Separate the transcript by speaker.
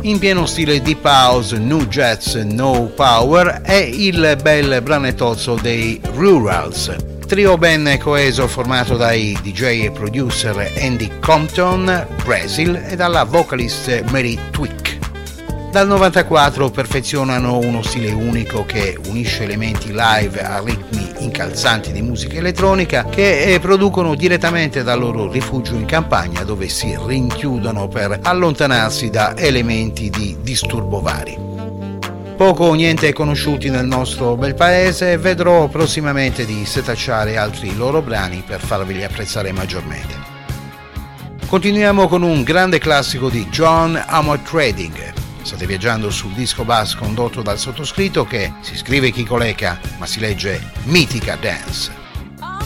Speaker 1: In pieno stile deep house, nu jazz, no power è il bel branetozzo dei Rurals, trio ben coeso formato dai DJ e producer Andy Compton, Brazil, e dalla vocalist Mary Twick. Dal 94 perfezionano uno stile unico che unisce elementi live a ritmi incalzanti di musica elettronica che producono direttamente dal loro rifugio in campagna, dove si rinchiudono per allontanarsi da elementi di disturbo vari. Poco o niente conosciuti nel nostro bel paese, vedrò prossimamente di setacciare altri loro brani per farveli apprezzare maggiormente. Continuiamo con un grande classico di John Armour-Trading. State viaggiando sul disco bus condotto dal sottoscritto che si scrive Chicoleca ma si legge Mitica Dance.